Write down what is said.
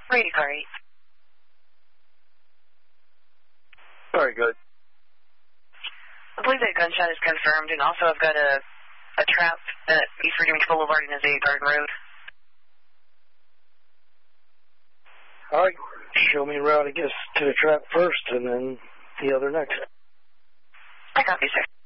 Radio car 8. Very good. I believe that gunshot is confirmed, and also I've got a trap at East Virginia Boulevard in Azalea Garden Road. All right. Show me route, I guess, to the trap first, and then the other next. I copy, sir.